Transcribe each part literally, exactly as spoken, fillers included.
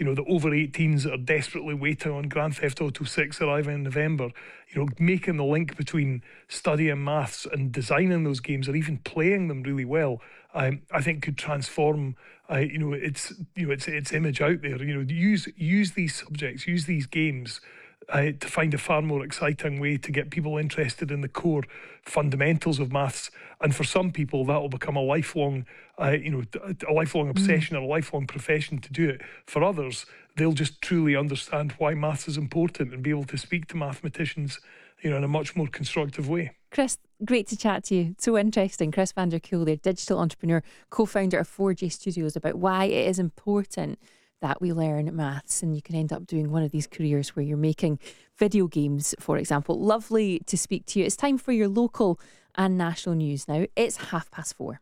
you know, the over eighteens that are desperately waiting on Grand Theft Auto six arriving in November, you know, making the link between studying maths and designing those games, or even playing them really well, um, I think could transform, uh, you know, its you know its its image out there. You know, use use these subjects, use these games. Uh, to find a far more exciting way to get people interested in the core fundamentals of maths, and for some people that will become a lifelong, uh, you know, a lifelong obsession mm. or a lifelong profession to do it. For others, they'll just truly understand why maths is important and be able to speak to mathematicians, you know, in a much more constructive way. Chris, great to chat to you. So interesting. Chris van der Kuil there, digital entrepreneur, co-founder of four J Studios, about why it is important that we learn maths, and you can end up doing one of these careers where you're making video games, for example. Lovely to speak to you. It's time for your local and national news now. It's half past four.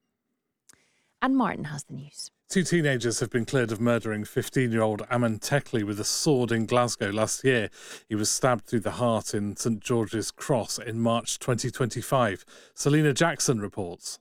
And Martin has the news. Two teenagers have been cleared of murdering fifteen-year-old Ammon Teckley with a sword in Glasgow last year. He was stabbed through the heart in St George's Cross in March twenty twenty-five. Selena Jackson reports.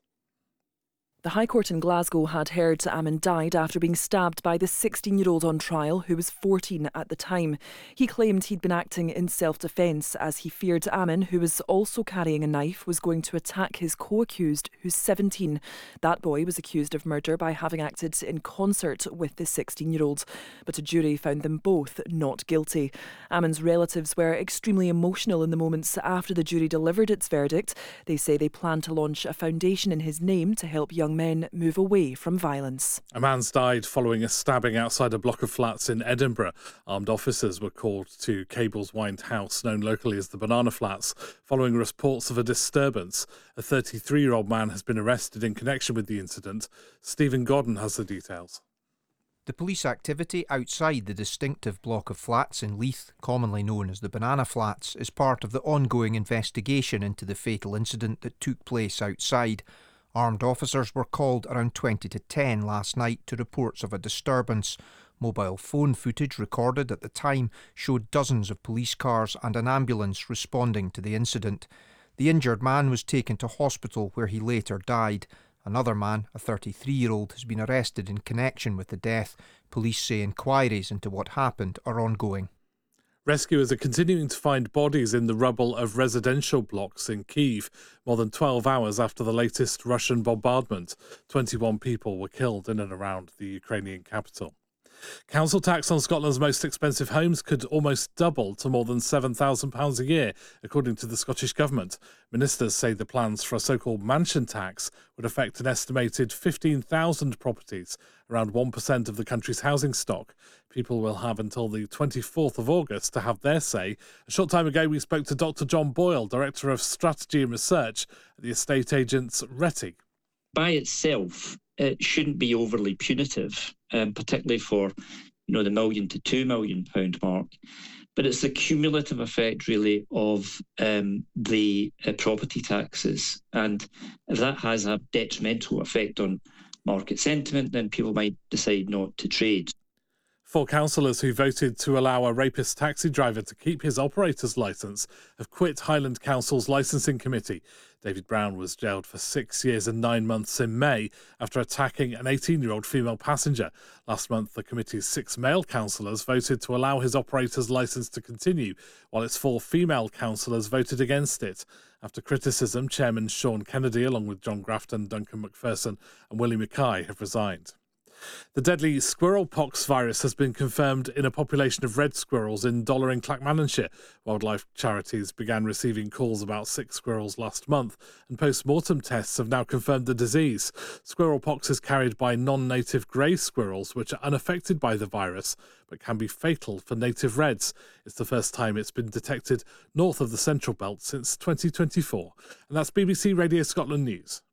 The High Court in Glasgow had heard that Ammon died after being stabbed by the sixteen-year-old on trial, who was fourteen at the time. He claimed he'd been acting in self-defence as he feared Ammon, who was also carrying a knife, was going to attack his co-accused, who's seventeen. That boy was accused of murder by having acted in concert with the sixteen-year-old, but a jury found them both not guilty. Ammon's relatives were extremely emotional in the moments after the jury delivered its verdict. They say they plan to launch a foundation in his name to help young men move away from violence. A man's died following a stabbing outside a block of flats in Edinburgh. Armed officers were called to Cable's Wynd House, known locally as the Banana Flats, following reports of a disturbance. A thirty-three-year-old man has been arrested in connection with the incident. Stephen Godden has the details. The police activity outside the distinctive block of flats in Leith, commonly known as the Banana Flats, is part of the ongoing investigation into the fatal incident that took place outside. Armed officers were called around twenty to ten last night to reports of a disturbance. Mobile phone footage recorded at the time showed dozens of police cars and an ambulance responding to the incident. The injured man was taken to hospital where he later died. Another man, a thirty-three-year-old, has been arrested in connection with the death. Police say inquiries into what happened are ongoing. Rescuers are continuing to find bodies in the rubble of residential blocks in Kyiv, more than twelve hours after the latest Russian bombardment. twenty-one people were killed in and around the Ukrainian capital. Council tax on Scotland's most expensive homes could almost double to more than seven thousand pounds a year, according to the Scottish Government. Ministers say the plans for a so-called mansion tax would affect an estimated fifteen thousand properties, around one percent of the country's housing stock. People will have until the twenty-fourth of August to have their say. A short time ago, we spoke to Doctor John Boyle, Director of Strategy and Research at the estate agents Rettig. By itself, it shouldn't be overly punitive, um, particularly for, you know, the million to two million pound mark. But it's the cumulative effect, really, of um, the uh, property taxes. And if that has a detrimental effect on market sentiment, then people might decide not to trade. Four councillors who voted to allow a rapist taxi driver to keep his operator's licence have quit Highland Council's licensing committee. David Brown was jailed for six years and nine months in May after attacking an eighteen-year-old female passenger. Last month, the committee's six male councillors voted to allow his operator's licence to continue, while its four female councillors voted against it. After criticism, Chairman Sean Kennedy, along with John Grafton, Duncan McPherson and Willie Mackay, have resigned. The deadly squirrel pox virus has been confirmed in a population of red squirrels in Dollar in Clackmannanshire. Wildlife charities began receiving calls about sick squirrels last month, and post-mortem tests have now confirmed the disease. Squirrel pox is carried by non-native grey squirrels, which are unaffected by the virus, but can be fatal for native reds. It's the first time it's been detected north of the Central Belt since twenty twenty-four. And that's B B C Radio Scotland News.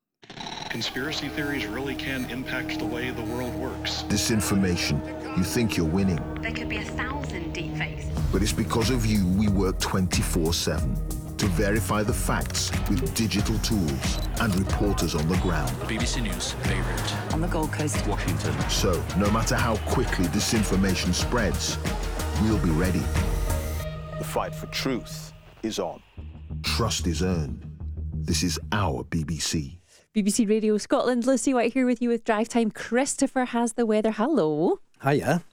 Conspiracy theories really can impact the way the world works. Disinformation. You think you're winning. There could be a thousand deepfakes. But it's because of you we work twenty-four seven to verify the facts with digital tools and reporters on the ground. B B C News, Beirut. On the Gold Coast. Washington. So, no matter how quickly disinformation spreads, we'll be ready. The fight for truth is on. Trust is earned. This is our B B C. B B C Radio Scotland, Lucy White here with you with Drive Time. Christopher has the weather. Hello. Hiya.